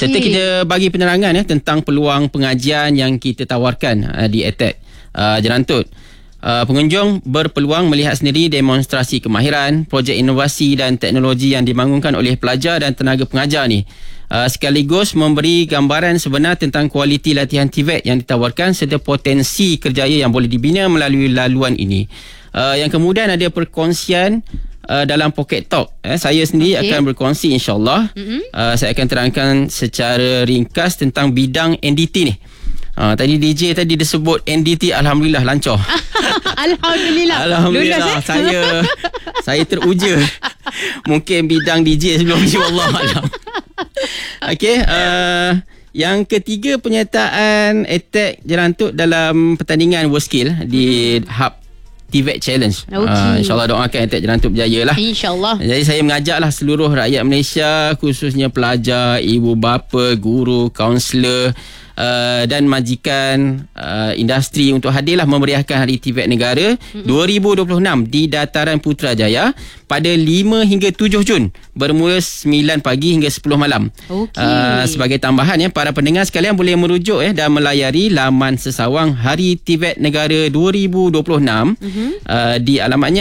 Serta kita bagi penerangan tentang peluang pengajian yang kita tawarkan di EdTech Jerantut. Pengunjung berpeluang melihat sendiri demonstrasi kemahiran, projek inovasi dan teknologi yang dibangunkan oleh pelajar dan tenaga pengajar ni. Sekaligus memberi gambaran sebenar tentang kualiti latihan TVET yang ditawarkan serta potensi kerjaya yang boleh dibina melalui laluan ini. Yang kemudian ada perkongsian dalam Pocket Talk. Saya sendiri akan berkongsi insyaAllah. Saya akan terangkan secara ringkas tentang bidang NDT ni. Tadi DJ tadi dia sebut NDT, Alhamdulillah lancar. Alhamdulillah. Saya teruja. Mungkin bidang DJ sebelum ni, wallahualam. Okey, yang ketiga, penyertaan EdTech Jerantut dalam pertandingan WorldSkill di Hub TVET Challenge. InsyaAllah doakan EdTech Jerantut berjaya lah. InsyaAllah. Jadi saya mengajaklah seluruh rakyat Malaysia, khususnya pelajar, ibu bapa, guru, kaunselor dan majikan industri untuk hadirlah memeriahkan Hari TVET Negara 2026 di Dataran Putrajaya pada 5 hingga 7 Jun bermula 9 pagi hingga 10 malam. Sebagai tambahan para pendengar sekalian boleh merujuk dan melayari laman sesawang Hari TVET Negara 2026 di alamatnya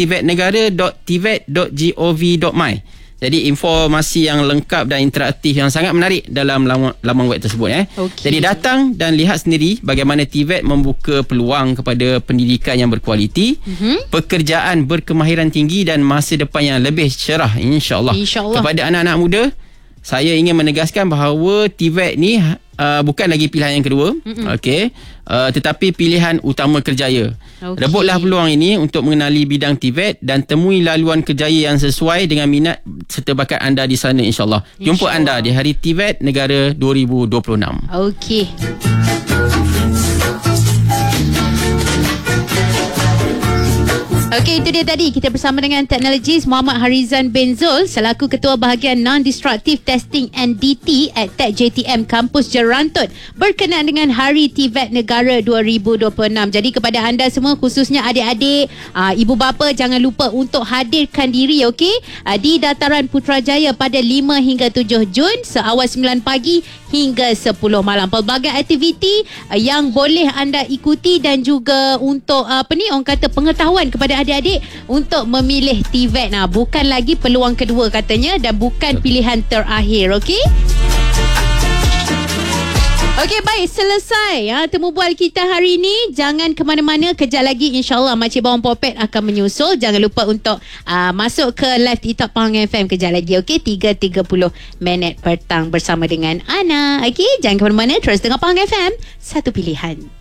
haritvetnegara.tvet.gov.my. Jadi informasi yang lengkap dan interaktif yang sangat menarik dalam laman web tersebut. Jadi datang dan lihat sendiri bagaimana TVET membuka peluang kepada pendidikan yang berkualiti, pekerjaan berkemahiran tinggi dan masa depan yang lebih cerah, insyaAllah. Kepada anak-anak muda, saya ingin menegaskan bahawa TVET ni bukan lagi pilihan yang kedua, tetapi pilihan utama kerjaya. Rebutlah peluang ini untuk mengenali bidang TVET dan temui laluan kerjaya yang sesuai dengan minat serta bakat anda di sana, insyaAllah. Jumpa anda di Hari TVET Negara 2026. Okey. Okey, itu dia tadi kita bersama dengan teknologis Muhammad Harizan bin Zul selaku Ketua Bahagian Non-Destructive Testing NDT at Tech JTM Kampus Jerantut berkenaan dengan Hari TVET Negara 2026. Jadi kepada anda semua, khususnya adik-adik, ibu bapa, jangan lupa untuk hadirkan diri di Dataran Putrajaya pada 5 hingga 7 Jun seawal 9 pagi hingga 10 malam. Pelbagai aktiviti yang boleh anda ikuti dan juga untuk orang kata pengetahuan kepada adik-adik untuk memilih TVET. Bukan lagi peluang kedua katanya dan bukan pilihan terakhir. Okey, baik, selesai temu bual kita hari ini. Jangan ke mana-mana, kejap lagi insyaAllah Makcik Bawang Popet akan menyusul. Jangan lupa untuk masuk ke live TikTok Pahang FM kejap lagi. 3.30 minit petang bersama dengan Ana. Jangan ke mana-mana, terus dengar Pahang FM, satu pilihan.